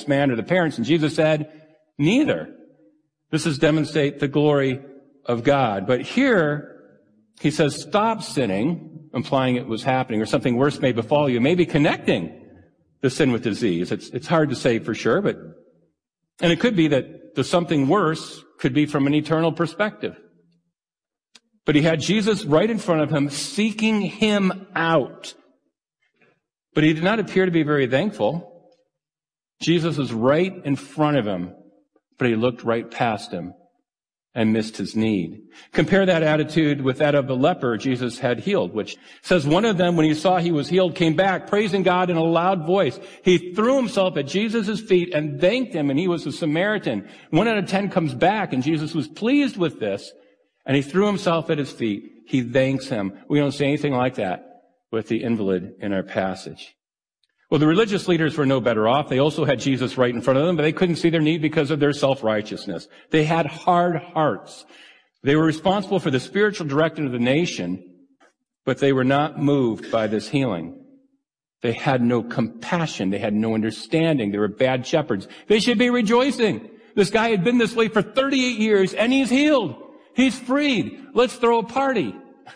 righteous man or the parents? And Jesus said, neither. This is demonstrate the glory of God. But here, he says, stop sinning, implying it was happening, or something worse may befall you, maybe connecting the sin with disease. It's hard to say for sure, and it could be that the something worse could be from an eternal perspective. But he had Jesus right in front of him, seeking him out. But he did not appear to be very thankful. Jesus was right in front of him, but he looked right past him and missed his need. Compare that attitude with that of the leper Jesus had healed, which says one of them, when he saw he was healed, came back, praising God in a loud voice. He threw himself at Jesus' feet and thanked him, and he was a Samaritan. 1 out of 10 comes back, and Jesus was pleased with this, and he threw himself at his feet. He thanks him. We don't see anything like that with the invalid in our passage. Well, the religious leaders were no better off. They also had Jesus right in front of them, but they couldn't see their need because of their self-righteousness. They had hard hearts. They were responsible for the spiritual direction of the nation, but they were not moved by this healing. They had no compassion. They had no understanding. They were bad shepherds. They should be rejoicing. This guy had been this way for 38 years, and he's healed. He's freed. Let's throw a party.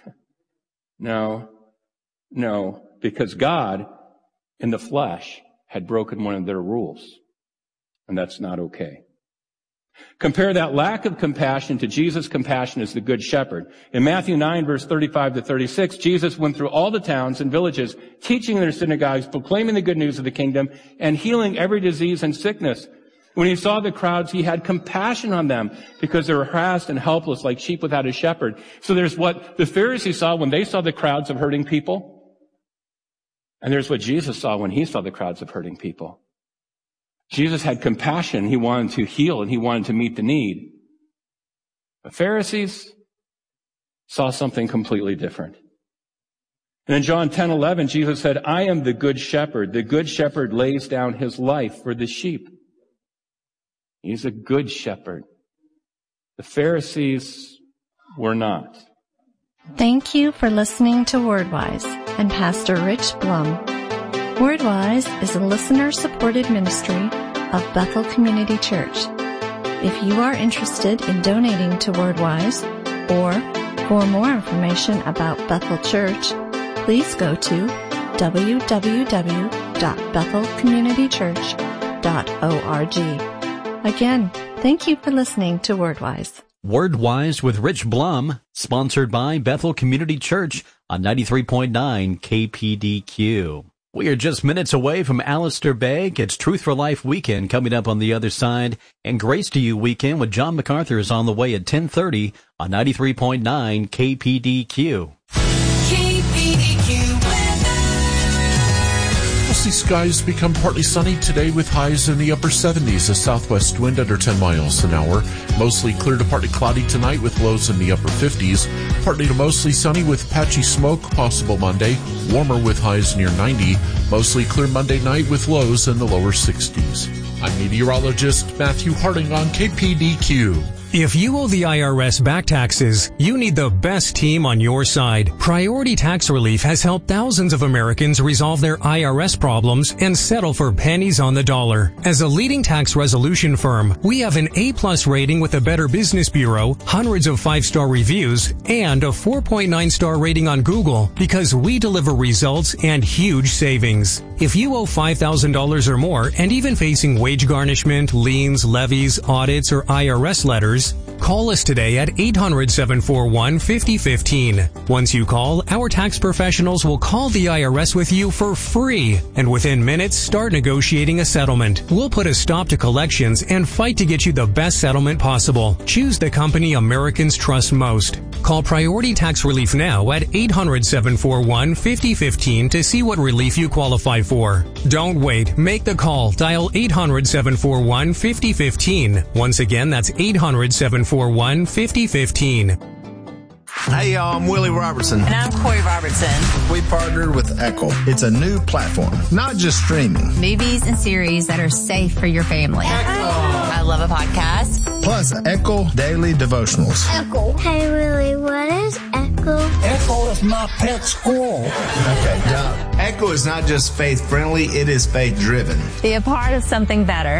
No, because God in the flesh had broken one of their rules. And that's not okay. Compare that lack of compassion to Jesus' compassion as the good shepherd. In Matthew 9, verse 35 to 36, Jesus went through all the towns and villages, teaching in their synagogues, proclaiming the good news of the kingdom, and healing every disease and sickness. When he saw the crowds, he had compassion on them because they were harassed and helpless like sheep without a shepherd. So there's what the Pharisees saw when they saw the crowds of hurting people. And there's what Jesus saw when he saw the crowds of hurting people. Jesus had compassion. He wanted to heal and he wanted to meet the need. The Pharisees saw something completely different. And in John 10:11, Jesus said, I am the good shepherd. The good shepherd lays down his life for the sheep. He's a good shepherd. The Pharisees were not. Thank you for listening to WordWise and Pastor Rich Blum. WordWise is a listener-supported ministry of Bethel Community Church. If you are interested in donating to WordWise or for more information about Bethel Church, please go to www.bethelcommunitychurch.org. Again, thank you for listening to WordWise. WordWise with Rich Blum, sponsored by Bethel Community Church on 93.9 KPDQ. We are just minutes away from Alistair Begg. It's Truth for Life Weekend coming up on the other side. And Grace to You Weekend with John MacArthur is on the way at 10:30 on 93.9 KPDQ. Mostly skies become partly sunny today with highs in the upper 70s. A southwest wind under 10 miles an hour. Mostly clear to partly cloudy tonight with lows in the upper 50s. Partly to mostly sunny with patchy smoke possible Monday. Warmer with highs near 90. Mostly clear Monday night with lows in the lower 60s. I'm meteorologist Matthew Harding on KPDQ. If you owe the IRS back taxes, you need the best team on your side. Priority Tax Relief has helped thousands of Americans resolve their IRS problems and settle for pennies on the dollar. As a leading tax resolution firm, we have an A+ rating with the Better Business Bureau, hundreds of 5-star reviews, and a 4.9-star rating on Google because we deliver results and huge savings. If you owe $5,000 or more and even facing wage garnishment, liens, levies, audits, or IRS letters, call us today at 800-741-5015. Once you call, our tax professionals will call the IRS with you for free, and within minutes, start negotiating a settlement. We'll put a stop to collections and fight to get you the best settlement possible. Choose the company Americans trust most. Call Priority Tax Relief now at 800-741-5015 to see what relief you qualify for. Don't wait. Make the call. Dial 800-741-5015. Once again, that's 800-741-5015. Hey, y'all, I'm Willie Robertson. And I'm Corey Robertson. We partnered with Echo. It's a new platform, not just streaming. Movies and series that are safe for your family. I love a podcast. Plus, Echo Daily Devotionals. Echo. Hey, Willie, what is Echo? Echo is my pet squirrel. Okay, Echo is not just faith-friendly, it is faith-driven. Be a part of something better.